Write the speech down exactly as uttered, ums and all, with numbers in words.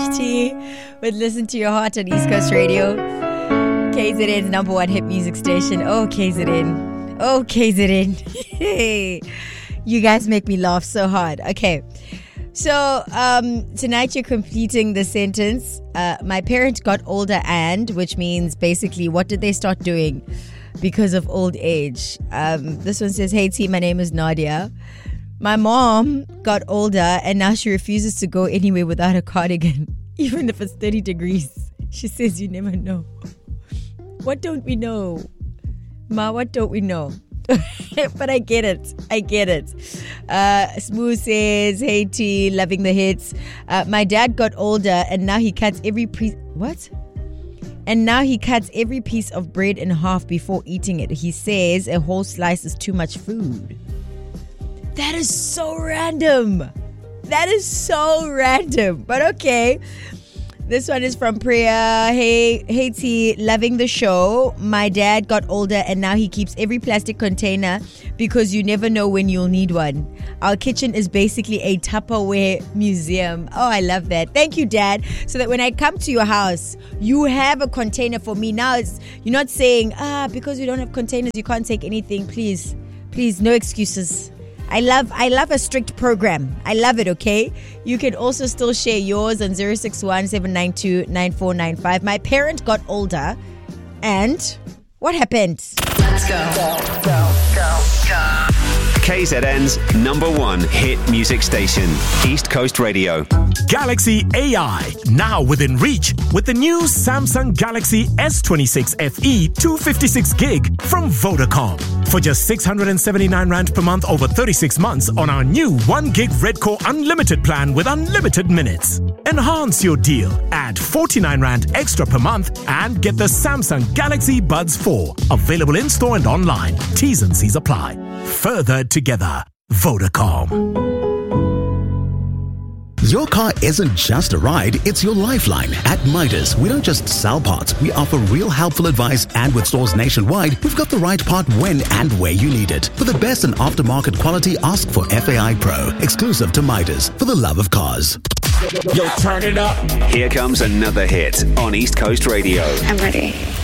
H T with Listen to Your Heart on East Coast Radio. K Z N's number one hit music station. Oh, K Z N. Oh, K Z N. You guys make me laugh so hard. Okay. So, um, tonight you're completing the sentence. Uh, my parent got older and, which means basically, what did they start doing because of old age? Um, this one says, hey, T, my name is Nadia. My mom got older and now she refuses to go anywhere without a cardigan, even if it's thirty degrees. She says, you never know. What don't we know? Ma, what don't we know? But I get it. I get it. Uh, Smooth says, hey T, loving the hits. Uh, my dad got older and now he cuts every piece. What? And now he cuts every piece of bread in half before eating it. He says a whole slice is too much food. That is so random. That is so random. But okay. This one is from Priya. Hey, hey T, loving the show. My dad got older and now he keeps every plastic container because you never know when you'll need one. Our kitchen is basically a Tupperware museum. Oh, I love that. Thank you, Dad. So that when I come to your house, you have a container for me. Now it's you're not saying, ah, because we don't have containers, you can't take anything. Please, please, no excuses. I love I love a strict program. I love it, okay? You can also still share yours on zero six one, seven nine two, nine four nine five. My parent got older and what happened? Let's go. Go, go, go, go. K Z N's number one hit music station, East Coast Radio. Galaxy A I, now within reach with the new Samsung Galaxy S twenty-six F E two fifty-six gig from Vodacom. For just six hundred seventy-nine rand per month over thirty-six months on our new one gig Redcore Unlimited plan with unlimited minutes. Enhance your deal. Add forty-nine rand extra per month and get the Samsung Galaxy Buds four. Available in store and online. T's and C's apply. Further together. Vodacom. Your car isn't just a ride, it's your lifeline. At Midas, we don't just sell parts, we offer real helpful advice, and with stores nationwide, we've got the right part when and where you need it. For the best in aftermarket quality, ask for F A I Pro, exclusive to Midas, for the love of cars. Yo, turn it up. Here comes another hit on East Coast Radio. I'm ready.